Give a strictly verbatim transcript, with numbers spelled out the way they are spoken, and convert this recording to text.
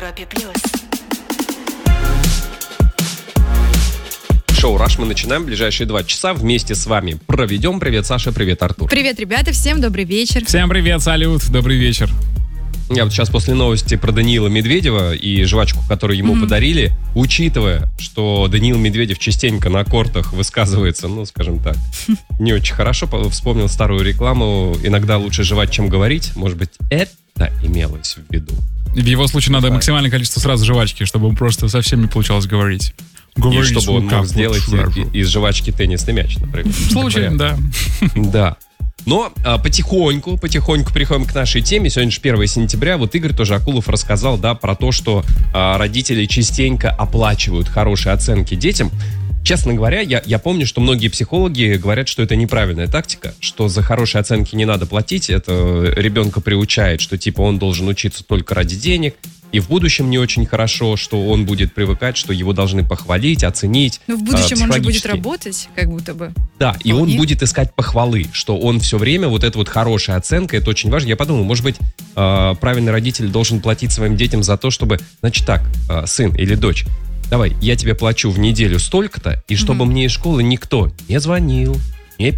Европе плюс. Шоу «Раш» мы начинаем. Ближайшие два часа вместе с вами проведем. Привет, Саша, привет, Артур. Привет, ребята, всем добрый вечер. Всем привет, салют, добрый вечер. Я вот сейчас после новости про Даниила Медведева и жвачку, которую ему mm-hmm. подарили, учитывая, что Даниил Медведев частенько на кортах высказывается, ну, скажем так, не очень хорошо, вспомнил старую рекламу «Иногда лучше жевать, чем говорить». Может быть, это имелось в виду? В его случае надо максимальное количество сразу жвачки, чтобы просто совсем не получалось говорить. Говорить, и чтобы он мог сделать из, из жвачки теннисный мяч, например. В случае, да. Да. Но а, потихоньку, потихоньку переходим к нашей теме. Сегодня же первое сентября. Вот Игорь тоже Акулов рассказал, да, про то, что а, родители частенько оплачивают хорошие оценки детям. Честно говоря, я, я помню, что многие психологи говорят, что это неправильная тактика, что за хорошие оценки не надо платить. Это ребенка приучает, что типа он должен учиться только ради денег. И в будущем не очень хорошо, что он будет привыкать, что его должны похвалить, оценить. Но в будущем он же будет работать, как будто бы. Да, вполне. И он будет искать похвалы, что он все время, вот эта вот хорошая оценка, это очень важно. Я подумал, может быть, э, правильный родитель должен платить своим детям за то, чтобы, значит так, э, сын или дочь, давай, я тебе плачу в неделю столько-то, и чтобы mm-hmm. мне из школы никто не звонил,